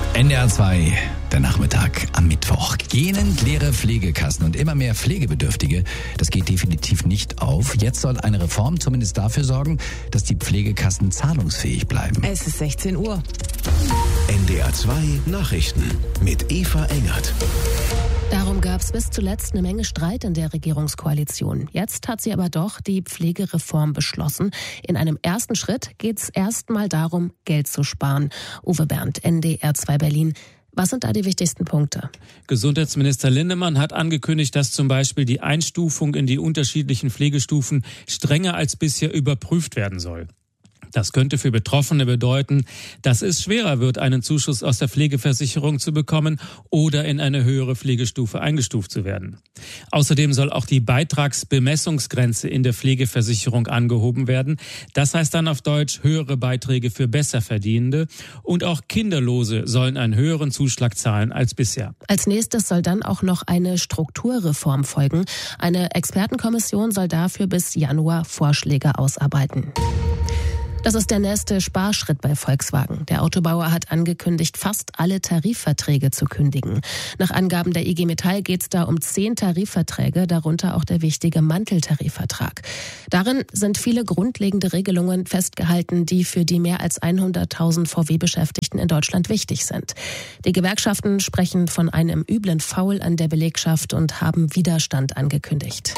NDR 2, der Nachmittag am Mittwoch. Gähnend leere Pflegekassen und immer mehr Pflegebedürftige, das geht definitiv nicht auf. Jetzt soll eine Reform zumindest dafür sorgen, dass die Pflegekassen zahlungsfähig bleiben. Es ist 16 Uhr. NDR 2 Nachrichten mit Eva Engert. Darum gab es bis zuletzt eine Menge Streit in der Regierungskoalition. Jetzt hat sie aber doch die Pflegereform beschlossen. In einem ersten Schritt geht es erstmal darum, Geld zu sparen. Uwe Bernd, NDR 2 Berlin. Was sind da die wichtigsten Punkte? Gesundheitsminister Lindemann hat angekündigt, dass zum Beispiel die Einstufung in die unterschiedlichen Pflegestufen strenger als bisher überprüft werden soll. Das könnte für Betroffene bedeuten, dass es schwerer wird, einen Zuschuss aus der Pflegeversicherung zu bekommen oder in eine höhere Pflegestufe eingestuft zu werden. Außerdem soll auch die Beitragsbemessungsgrenze in der Pflegeversicherung angehoben werden. Das heißt dann auf Deutsch höhere Beiträge für Besserverdienende. Und auch Kinderlose sollen einen höheren Zuschlag zahlen als bisher. Als nächstes soll dann auch noch eine Strukturreform folgen. Eine Expertenkommission soll dafür bis Januar Vorschläge ausarbeiten. Das ist der nächste Sparschritt bei Volkswagen. Der Autobauer hat angekündigt, fast alle Tarifverträge zu kündigen. Nach Angaben der IG Metall geht es da um 10 Tarifverträge, darunter auch der wichtige Manteltarifvertrag. Darin sind viele grundlegende Regelungen festgehalten, die für die mehr als 100.000 VW-Beschäftigten in Deutschland wichtig sind. Die Gewerkschaften sprechen von einem üblen Faul an der Belegschaft und haben Widerstand angekündigt.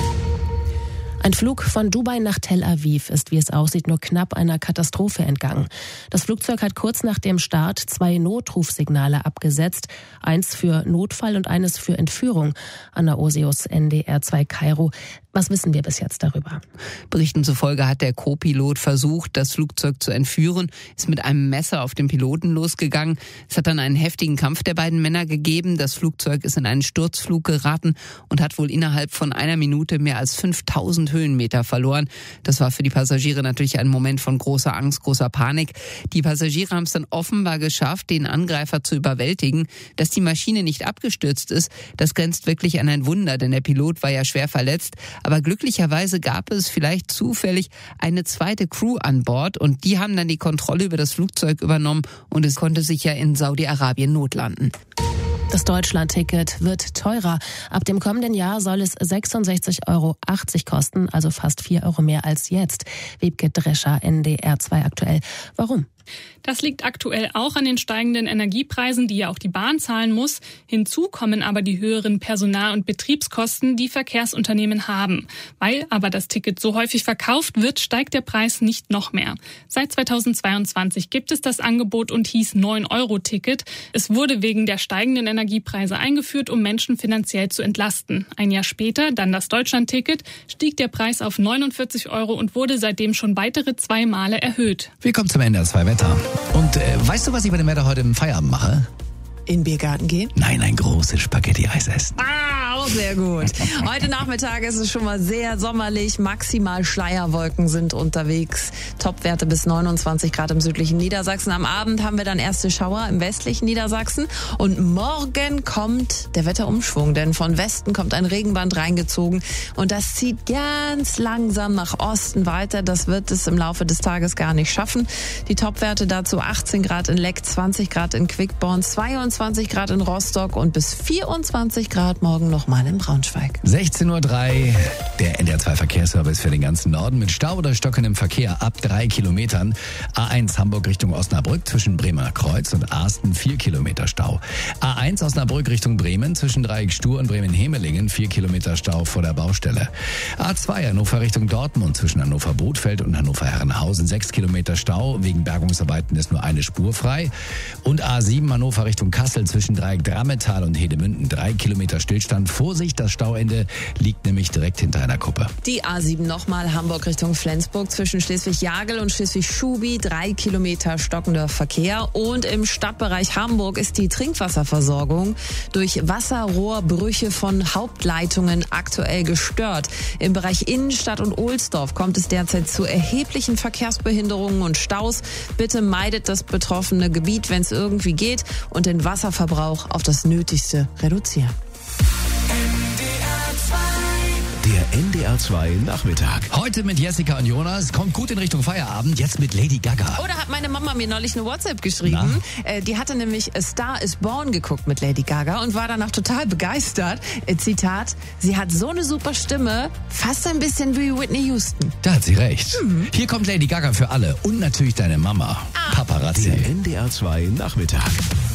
Ein Flug von Dubai nach Tel Aviv ist, wie es aussieht, nur knapp einer Katastrophe entgangen. Das Flugzeug hat kurz nach dem Start 2 Notrufsignale abgesetzt. Eins für Notfall und eines für Entführung. Anna Osius, NDR 2 Kairo. Was wissen wir bis jetzt darüber? Berichten zufolge hat der Co-Pilot versucht, das Flugzeug zu entführen, ist mit einem Messer auf den Piloten losgegangen. Es hat dann einen heftigen Kampf der beiden Männer gegeben. Das Flugzeug ist in einen Sturzflug geraten und hat wohl innerhalb von einer Minute mehr als 5000 Höhenmeter verloren. Das war für die Passagiere natürlich ein Moment von großer Angst, großer Panik. Die Passagiere haben es dann offenbar geschafft, den Angreifer zu überwältigen. Dass die Maschine nicht abgestürzt ist, das grenzt wirklich an ein Wunder, denn der Pilot war ja schwer verletzt. Aber glücklicherweise gab es vielleicht zufällig eine zweite Crew an Bord und die haben dann die Kontrolle über das Flugzeug übernommen und es konnte sich ja in Saudi-Arabien notlanden. Das Deutschland-Ticket wird teurer. Ab dem kommenden Jahr soll es 66,80 Euro kosten, also fast 4 Euro mehr als jetzt. Wiebke Drescher, NDR 2 aktuell. Warum? Das liegt aktuell auch an den steigenden Energiepreisen, die ja auch die Bahn zahlen muss. Hinzu kommen aber die höheren Personal- und Betriebskosten, die Verkehrsunternehmen haben. Weil aber das Ticket so häufig verkauft wird, steigt der Preis nicht noch mehr. Seit 2022 gibt es das Angebot und hieß 9-Euro-Ticket. Es wurde wegen der steigenden Energiepreise eingeführt, um Menschen finanziell zu entlasten. Ein Jahr später, dann das Deutschland-Ticket, stieg der Preis auf 49 Euro und wurde seitdem schon weitere 2 Male erhöht. Willkommen zum NDR 2 Wetter. Und weißt du, was ich bei dem Wetter heute im Feierabend mache? In den Biergarten gehen? Nein, ein großes Spaghetti-Eis essen. Auch sehr gut. Heute Nachmittag ist es schon mal sehr sommerlich. Maximal Schleierwolken sind unterwegs. Topwerte bis 29 Grad im südlichen Niedersachsen. Am Abend haben wir dann erste Schauer im westlichen Niedersachsen. Und morgen kommt der Wetterumschwung, denn von Westen kommt ein Regenband reingezogen. Und das zieht ganz langsam nach Osten weiter. Das wird es im Laufe des Tages gar nicht schaffen. Die Topwerte dazu 18 Grad in Leck, 20 Grad in Quickborn, 22 Grad in Rostock und bis 24 Grad morgen nochmal in Braunschweig. 16:03 Uhr, der NDR 2 Verkehrsservice für den ganzen Norden mit Stau oder stockendem Verkehr ab 3 Kilometern. A1 Hamburg Richtung Osnabrück zwischen Bremer Kreuz und Arsten 4 Kilometer Stau. A1 Osnabrück Richtung Bremen zwischen Dreieck Stur und Bremen-Hemelingen 4 Kilometer Stau vor der Baustelle. A2 Hannover Richtung Dortmund zwischen Hannover-Bothfeld und Hannover-Herrenhausen 6 Kilometer Stau. Wegen Bergungsarbeiten ist nur eine Spur frei. Und A7 Hannover Richtung Kassel zwischen Dreieck Drammetal und Hedemünden 3 Kilometer Stillstand. Vorsicht, das Stauende liegt nämlich direkt hinter einer Kuppe. Die A7 nochmal Hamburg Richtung Flensburg zwischen Schleswig-Jagel und Schleswig-Schubi 3 Kilometer stockender Verkehr. Und im Stadtbereich Hamburg ist die Trinkwasserversorgung durch Wasserrohrbrüche von Hauptleitungen aktuell gestört. Im Bereich Innenstadt und Ohlsdorf kommt es derzeit zu erheblichen Verkehrsbehinderungen und Staus. Bitte meidet das betroffene Gebiet, wenn es irgendwie geht, und den Wasserverbrauch auf das Nötigste reduzieren. NDR 2 Der NDR 2 Nachmittag. Heute mit Jessica und Jonas. Kommt gut in Richtung Feierabend. Jetzt mit Lady Gaga. Oh, da hat meine Mama mir neulich eine WhatsApp geschrieben. Die hatte nämlich A Star is Born geguckt mit Lady Gaga und war danach total begeistert. Zitat, sie hat so eine super Stimme, fast ein bisschen wie Whitney Houston. Da hat sie recht. Hier kommt Lady Gaga für alle und natürlich deine Mama. Paparazzi. Der NDR 2 Nachmittag.